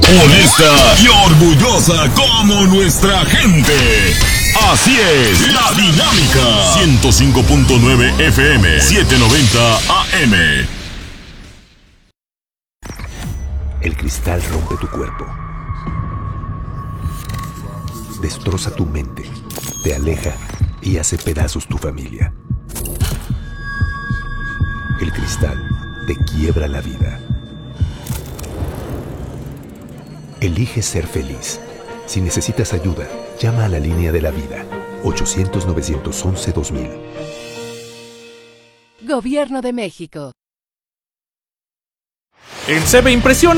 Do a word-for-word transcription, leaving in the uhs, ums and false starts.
Honesta y orgullosa como nuestra gente. Así es, La Dinámica. ciento cinco punto nueve F M, setecientos noventa A M. El cristal rompe tu cuerpo. Destroza tu mente, te aleja y hace pedazos tu familia. El cristal te quiebra la vida. Elige ser feliz. Si necesitas ayuda, llama a la línea de la vida. ochocientos, novecientos once, dos mil. Gobierno de México. En C B Impresiones